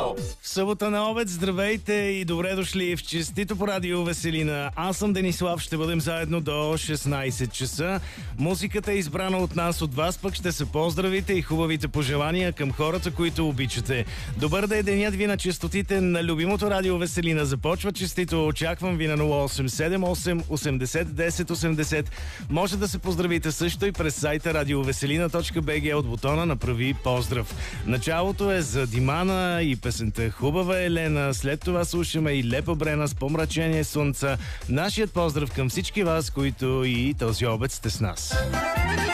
Шоу! В събота на обед, здравейте и добре дошли в Честито по радио Веселина. Аз съм Денислав, ще бъдем заедно до 16 часа. Музиката е избрана от нас, от вас пък ще се поздравите и хубавите пожелания към хората, които обичате. Добър да е денят ви на честотите на любимото радио Веселина. Започва Честито, очаквам ви на 0878 80 10 80. Може да се поздравите също и през сайта radioveselina.bg от бутона Направи поздрав. Началото е за Димана и песента Хубава Елена. След това слушаме и Лепа Брена с Помрачение слънца. Нашият поздрав към всички вас, които и този обед сте с нас.